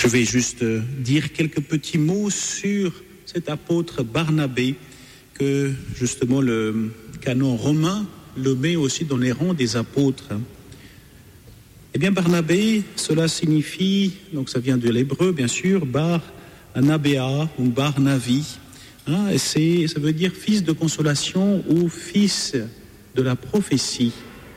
Je vais juste dire quelques petits mots sur cet apôtre Barnabé, que justement le canon romain le met aussi dans les rangs des apôtres. Eh bien, Barnabé, cela signifie, donc ça vient de l'hébreu bien sûr, Bar-Nabéa ou Barnavi, et ça veut dire fils de consolation ou fils de la prophétie.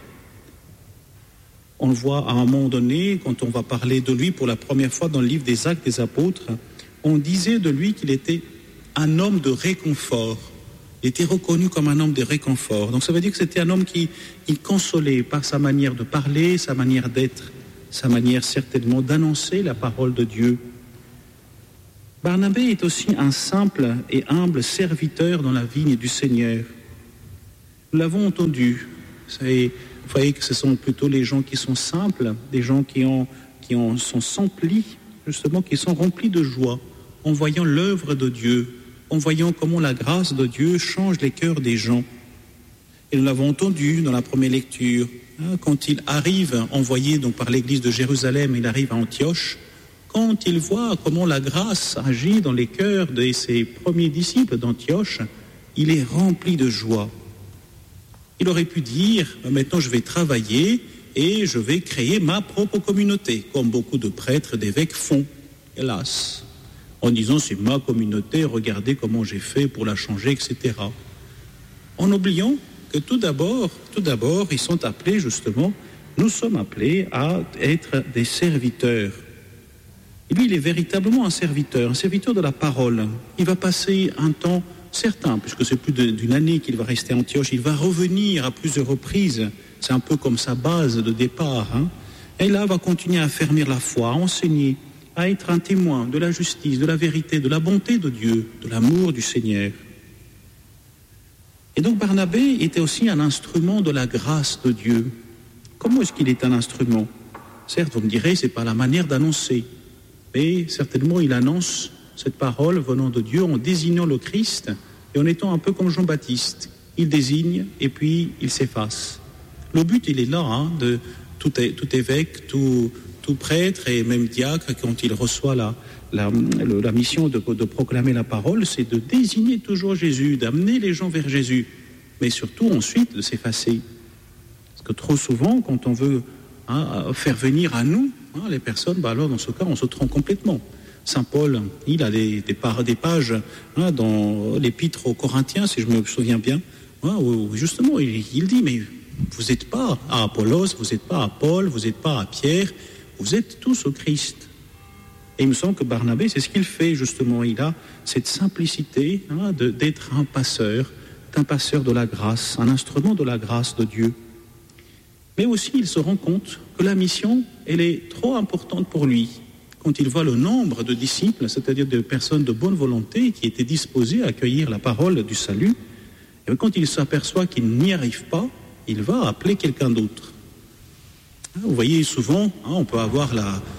On le voit à un moment donné, quand on va parler de lui pour la première fois dans le livre des Actes des Apôtres, on disait de lui qu'il était un homme de réconfort. Il était reconnu comme un homme de réconfort. Donc ça veut dire que c'était un homme qui consolait par sa manière de parler, sa manière d'être, sa manière certainement d'annoncer la parole de Dieu. Barnabé est aussi un simple et humble serviteur dans la vigne du Seigneur. Nous l'avons entendu. Vous voyez que ce sont plutôt les gens qui sont simples, des gens qui sont remplis, justement, qui sont remplis de joie en voyant l'œuvre de Dieu, en voyant comment la grâce de Dieu change les cœurs des gens. Et nous l'avons entendu dans la première lecture, quand il arrive, envoyé donc par l'église de Jérusalem, il arrive à Antioche, quand il voit comment la grâce agit dans les cœurs de ses premiers disciples d'Antioche, il est rempli de joie. Il aurait pu dire, maintenant je vais travailler et je vais créer ma propre communauté, comme beaucoup de prêtres, d'évêques font, hélas, en disant c'est ma communauté, regardez comment j'ai fait pour la changer, etc. En oubliant que tout d'abord, ils sont appelés justement, nous sommes appelés à être des serviteurs. Et lui, il est véritablement un serviteur de la parole. Il va passer un temps certain, puisque c'est plus d'une année qu'il va rester à Antioche, il va revenir à plusieurs reprises, c'est un peu comme sa base de départ, et là va continuer à affermir la foi, à enseigner, à être un témoin de la justice, de la vérité, de la bonté de Dieu, de l'amour du Seigneur. Et donc Barnabé était aussi un instrument de la grâce de Dieu. Comment est-ce qu'il est un instrument ? Certes, vous me direz, c'est pas la manière d'annoncer, mais certainement il annonce cette parole venant de Dieu en désignant le Christ et en étant un peu comme Jean-Baptiste. Il désigne et puis il s'efface. Le but, il est là, de tout évêque, tout prêtre et même diacre, quand il reçoit la mission de proclamer la parole, c'est de désigner toujours Jésus, d'amener les gens vers Jésus, mais surtout ensuite de s'effacer. Parce que trop souvent, quand on veut faire venir à nous les personnes, alors dans ce cas, on se trompe complètement. Saint Paul, il a des pages dans l'épître aux Corinthiens, si je me souviens bien, où justement il dit, mais vous n'êtes pas à Apollos, vous n'êtes pas à Paul, vous n'êtes pas à Pierre, vous êtes tous au Christ. Et il me semble que Barnabé, c'est ce qu'il fait justement, il a cette simplicité d'être un passeur de la grâce, un instrument de la grâce de Dieu. Mais aussi il se rend compte que la mission, elle est trop importante pour lui. Quand il voit le nombre de disciples, c'est-à-dire de personnes de bonne volonté qui étaient disposées à accueillir la parole du salut, et quand il s'aperçoit qu'il n'y arrive pas, il va appeler quelqu'un d'autre. Vous voyez, souvent, on peut avoir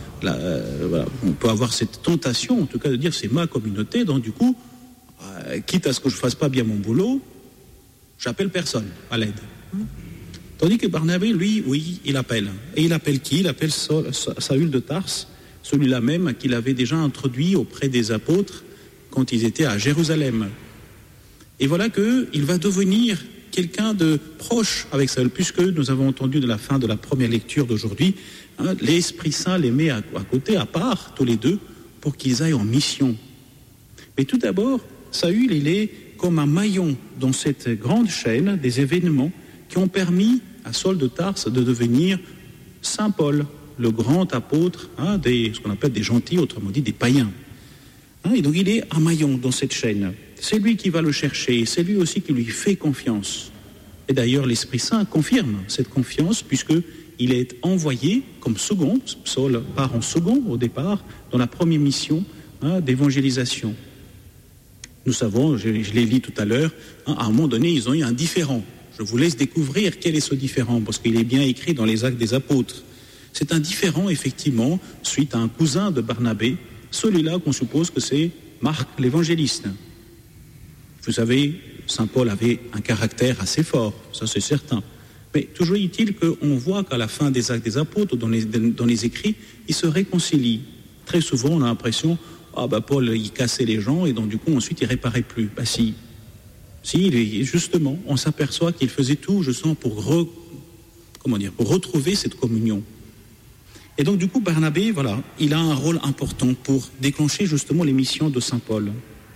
on peut avoir cette tentation, en tout cas, de dire c'est ma communauté, donc du coup, quitte à ce que je fasse pas bien mon boulot, j'appelle personne à l'aide. Tandis que Barnabé, lui, oui, il appelle. Et il appelle qui ? Il appelle Saül de Tarse, celui-là même qu'il avait déjà introduit auprès des apôtres quand ils étaient à Jérusalem. Et voilà qu'il va devenir quelqu'un de proche avec Saül, puisque nous avons entendu de la fin de la première lecture d'aujourd'hui, l'Esprit Saint les met à côté, à part, tous les deux, pour qu'ils aillent en mission. Mais tout d'abord, Saül, il est comme un maillon dans cette grande chaîne des événements qui ont permis à Saul de Tarse de devenir Saint Paul, le grand apôtre, ce qu'on appelle des gentils, autrement dit des païens. Et donc il est un maillon dans cette chaîne. C'est lui qui va le chercher, c'est lui aussi qui lui fait confiance. Et d'ailleurs l'Esprit Saint confirme cette confiance puisqu'il est envoyé comme second, Saul part en second au départ, dans la première mission d'évangélisation. Nous savons, je l'ai dit tout à l'heure, à un moment donné ils ont eu un différend. Je vous laisse découvrir quel est ce différend, parce qu'il est bien écrit dans les Actes des Apôtres. C'est un différend, effectivement, suite à un cousin de Barnabé, celui-là qu'on suppose que c'est Marc l'évangéliste. Vous savez, Saint Paul avait un caractère assez fort, ça c'est certain. Mais toujours est-il qu'on voit qu'à la fin des Actes des Apôtres, dans les écrits, ils se réconcilient. Très souvent, on a l'impression, Paul, il cassait les gens et donc du coup, ensuite, il réparait plus. Si, justement, on s'aperçoit qu'il faisait tout, pour retrouver cette communion. Et donc, du coup, Barnabé, il a un rôle important pour déclencher justement les missions de Saint Paul.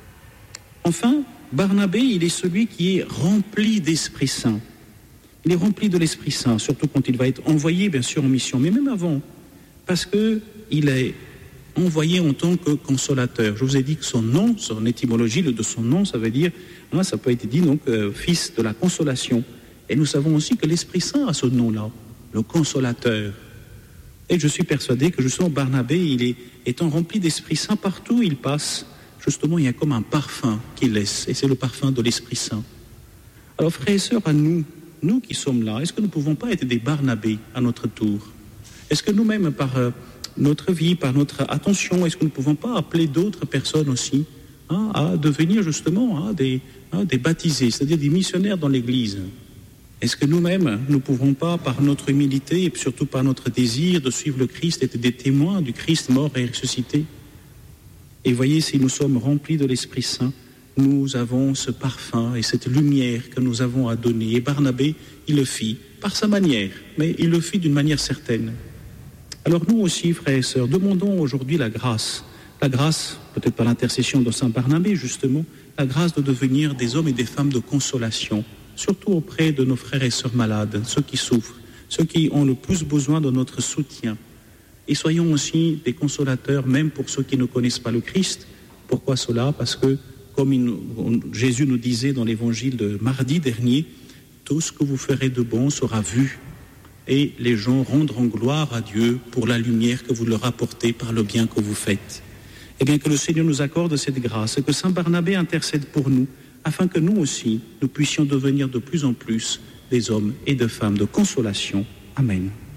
Enfin, Barnabé, il est celui qui est rempli d'Esprit Saint. Il est rempli de l'Esprit Saint, surtout quand il va être envoyé, bien sûr, en mission, mais même avant, parce qu'il est envoyé en tant que consolateur. Je vous ai dit que son étymologie de son nom, ça veut dire, ça peut être dit, donc, fils de la consolation. Et nous savons aussi que l'Esprit Saint a ce nom-là, le consolateur. Et je suis persuadé que justement Barnabé, étant rempli d'Esprit Saint partout où il passe, justement il y a comme un parfum qu'il laisse, et c'est le parfum de l'Esprit Saint. Alors frères et sœurs, à nous qui sommes là, est-ce que nous ne pouvons pas être des Barnabés à notre tour? Est-ce que nous-mêmes, par notre vie, par notre attention, est-ce que nous ne pouvons pas appeler d'autres personnes aussi à devenir justement des baptisés, c'est-à-dire des missionnaires dans l'Église? Est-ce que nous-mêmes, nous ne pouvons pas, par notre humilité et surtout par notre désir de suivre le Christ, être des témoins du Christ mort et ressuscité? Et voyez, si nous sommes remplis de l'Esprit Saint, nous avons ce parfum et cette lumière que nous avons à donner. Et Barnabé, il le fit par sa manière, mais il le fit d'une manière certaine. Alors nous aussi, frères et sœurs, demandons aujourd'hui la grâce, peut-être par l'intercession de Saint Barnabé justement, la grâce de devenir des hommes et des femmes de consolation, surtout auprès de nos frères et sœurs malades, ceux qui souffrent, ceux qui ont le plus besoin de notre soutien. Et soyons aussi des consolateurs, même pour ceux qui ne connaissent pas le Christ. Pourquoi cela? Parce que, comme Jésus nous disait dans l'évangile de mardi dernier, tout ce que vous ferez de bon sera vu. Et les gens rendront gloire à Dieu pour la lumière que vous leur apportez par le bien que vous faites. Eh bien, que le Seigneur nous accorde cette grâce, que Saint Barnabé intercède pour nous, afin que nous aussi, nous puissions devenir de plus en plus des hommes et des femmes de consolation. Amen.